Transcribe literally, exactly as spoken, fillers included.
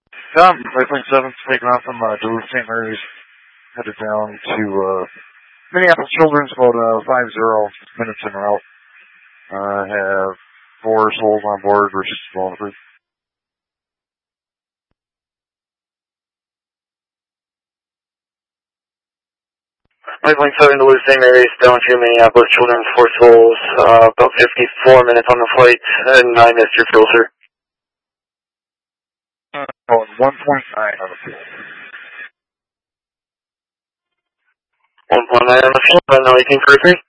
Um, Pipeline seven's taking off from uh, Duluth Saint Mary's, headed down to uh, Minneapolis Children's, about uh, five zero minutes en route. Uh, have four souls on board versus twelve. Pipeline seven to Duluth Saint Mary's, down to Minneapolis Children's, four souls, uh, about fifty-four minutes on the flight, and I missed your fuel, sir. Uh, oh, one point nine on the fuel. one point nine on the fuel, but no eighteen for three.